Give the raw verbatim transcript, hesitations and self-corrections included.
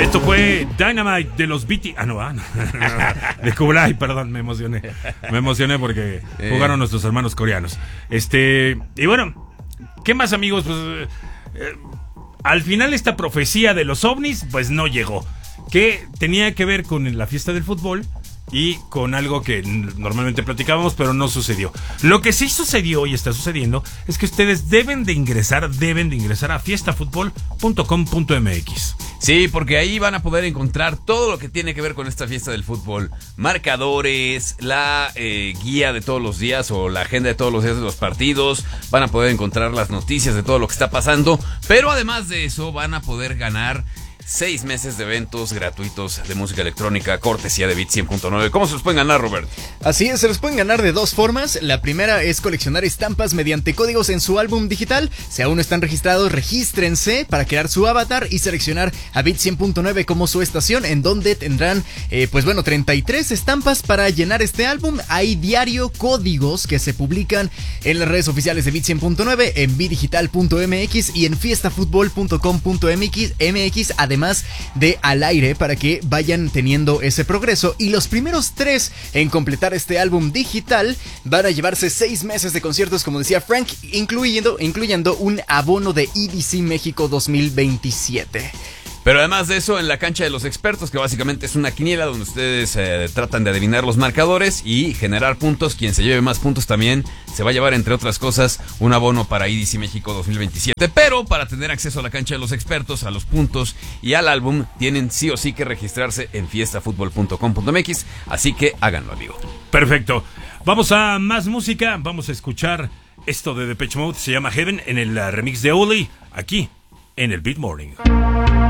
Esto fue Dynamite de los B T... Ah, no, ah, no. De Kublai, perdón, me emocioné. Me emocioné porque eh. jugaron nuestros hermanos coreanos. Este, y bueno, ¿qué más, amigos? Pues eh, al final esta profecía de los ovnis, pues no llegó. Que tenía que ver con la fiesta del fútbol y con algo que normalmente platicábamos, pero no sucedió. Lo que sí sucedió y está sucediendo es que ustedes deben de ingresar, deben de ingresar a fiesta fútbol punto com punto m x. Sí, porque ahí van a poder encontrar todo lo que tiene que ver con esta fiesta del fútbol. Marcadores, la eh, guía de todos los días o la agenda de todos los días de los partidos. Van a poder encontrar las noticias de todo lo que está pasando. Pero además de eso van a poder ganar seis meses de eventos gratuitos de música electrónica, cortesía de Beat cien punto nueve. ¿Cómo se los pueden ganar, Robert? Así es, se los pueden ganar de dos formas. La primera es coleccionar estampas mediante códigos en su álbum digital. Si aún no están registrados, regístrense para crear su avatar y seleccionar a Beat cien punto nueve como su estación, en donde tendrán, eh, pues bueno, treinta y tres estampas para llenar este álbum. Hay diario códigos que se publican en las redes oficiales de Beat cien punto nueve, en bidigital punto m x y en fiesta fútbol punto com punto m x, además Además de al aire, para que vayan teniendo ese progreso. Y los primeros tres en completar este álbum digital van a llevarse seis meses de conciertos, como decía Frank, incluyendo, incluyendo un abono de E D C México dos mil veintisiete. Pero además de eso, en la cancha de los expertos, que básicamente es una quiniela donde ustedes eh, tratan de adivinar los marcadores y generar puntos. Quien se lleve más puntos también se va a llevar, entre otras cosas, un abono para E D C México dos mil veintisiete. Pero para tener acceso a la cancha de los expertos, a los puntos y al álbum, tienen sí o sí que registrarse en fiesta fútbol punto com punto m x. Así que háganlo, amigo. Perfecto. Vamos a más música. Vamos a escuchar esto de Depeche Mode. Se llama Heaven, en el remix de Oli, aquí en el Beat Morning.